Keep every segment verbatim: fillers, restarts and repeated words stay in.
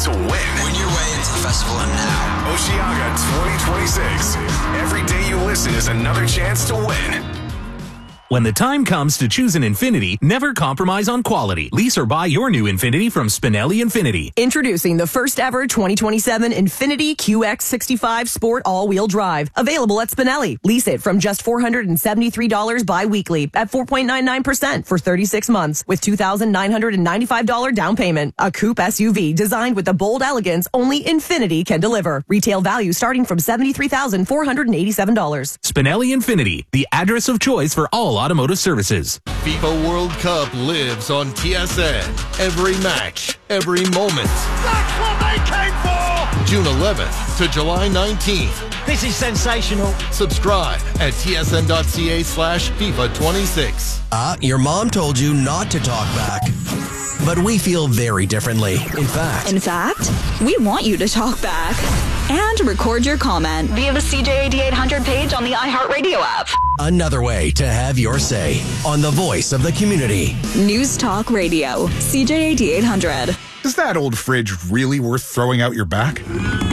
to win. Win your way into the festival now. Oceaga twenty twenty-six. Every day you listen is another chance to win. When the time comes to choose an Infiniti, never compromise on quality. Lease or buy your new Infiniti from Spinelli Infiniti. Introducing the first ever twenty twenty-seven Infiniti Q X sixty-five Sport all-wheel drive. Available at Spinelli. Lease it from just four hundred seventy-three dollars bi-weekly at four point nine nine percent for thirty-six months with two thousand nine hundred ninety-five dollars down payment. A coupe S U V designed with the bold elegance only Infiniti can deliver. Retail value starting from seventy-three thousand four hundred eighty-seven dollars. Spinelli Infiniti, the address of choice for all automotive services. FIFA World Cup lives on T S N. Every match, every moment. That's what they came for! June eleventh to July nineteenth. This is sensational. Subscribe at tsn.ca slash FIFA 26. Uh, your mom told you not to talk back. But we feel very differently. In fact. In fact, we want you to talk back. And record your comment via the C J A D eight hundred page on the iHeartRadio app. Another way to have your say on the voice of the community. News Talk Radio, C J A D eight hundred. Is that old fridge really worth throwing out your back?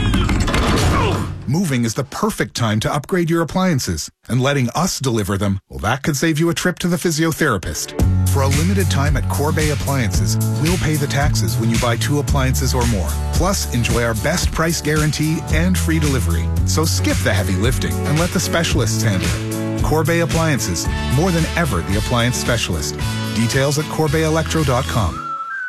Moving is the perfect time to upgrade your appliances, and letting us deliver them, well, that could save you a trip to the physiotherapist. For a limited time at Corbet Appliances, we'll pay the taxes when you buy two appliances or more. Plus, enjoy our best price guarantee and free delivery. So skip the heavy lifting and let the specialists handle it. Corbet Appliances, more than ever the appliance specialist. Details at corbet electro dot com.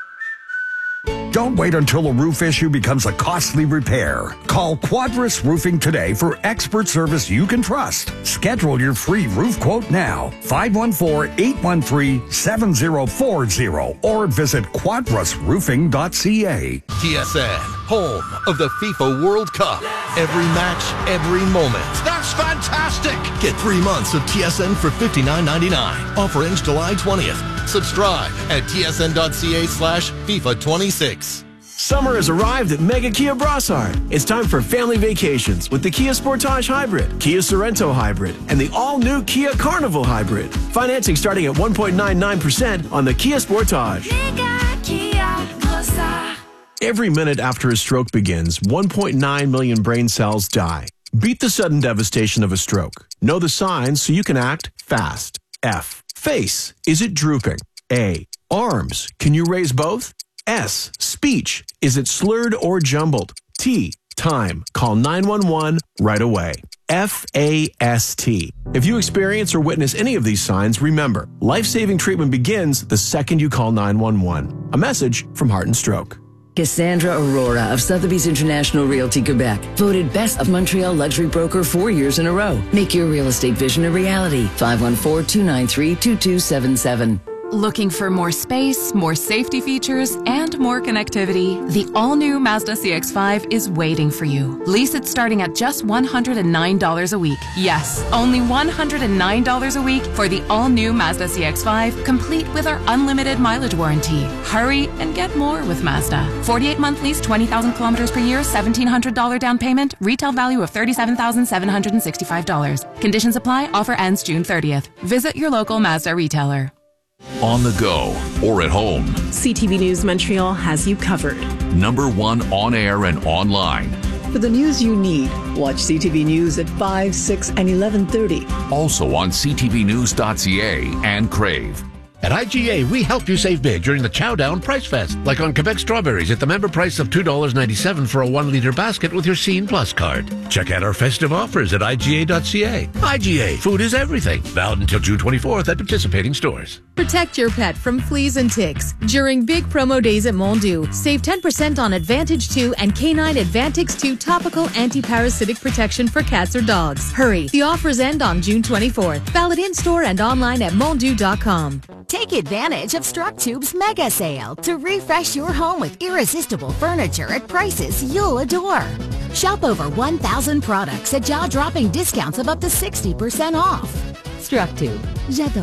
Don't wait until a roof issue becomes a costly repair. Call Quadris Roofing today for expert service you can trust. Schedule your free roof quote now. five one four, eight one three, seven zero four zero or visit quadris roofing dot c a. T S N, home of the FIFA World Cup. Every match, every moment. That's fantastic! Get three months of T S N for fifty-nine ninety-nine. Offer ends July twentieth. Subscribe at tsn.ca slash FIFA 26. Summer has arrived at Mega Kia Brossard. It's time for family vacations with the Kia Sportage Hybrid, Kia Sorento Hybrid, and the all-new Kia Carnival Hybrid. Financing starting at one point nine nine percent on the Kia Sportage. Mega Kia Brossard. Every minute after a stroke begins, one point nine million brain cells die. Beat the sudden devastation of a stroke. Know the signs so you can act fast. F. Face. Is it drooping? A. Arms. Can you raise both? S. Speech. Is it slurred or jumbled? T. Time. Call nine one one right away. F A S T. If you experience or witness any of these signs, remember, life-saving treatment begins the second you call nine one one. A message from Heart and Stroke. Cassandra Aurora of Sotheby's International Realty Quebec, voted Best of Montreal Luxury Broker four years in a row. Make your real estate vision a reality. five one four, two nine three, two two seven seven. Looking for more space, more safety features, and more connectivity? The all-new Mazda C X five is waiting for you. Lease it starting at just one hundred nine dollars a week. Yes, only one hundred nine dollars a week for the all-new Mazda C X five, complete with our unlimited mileage warranty. Hurry and get more with Mazda. forty-eight month lease, twenty thousand kilometers per year, seventeen hundred dollars down payment, retail value of thirty-seven thousand seven hundred sixty-five dollars. Conditions apply. Offer ends June thirtieth. Visit your local Mazda retailer. On the go or at home, C T V News Montreal has you covered. Number one on air and online. For the news you need, watch C T V News at five, six, and eleven thirty. Also on c t v news dot c a and Crave. At I G A, we help you save big during the Chow Down Price Fest, like on Quebec strawberries at the member price of two dollars and ninety-seven cents for a one-liter basket with your Scene Plus card. Check out our festive offers at I G A dot c a. I G A, food is everything. Valid until June twenty-fourth at participating stores. Protect your pet from fleas and ticks during big promo days at Mondu. Save ten percent on Advantage two and Canine Advantix two topical anti-parasitic protection for cats or dogs. Hurry, the offers end on June twenty-fourth. Valid in-store and online at mondu dot com. Take advantage of StrucTube's mega sale to refresh your home with irresistible furniture at prices you'll adore. Shop over one thousand products at jaw-dropping discounts of up to sixty percent off. StrucTube. J'adore.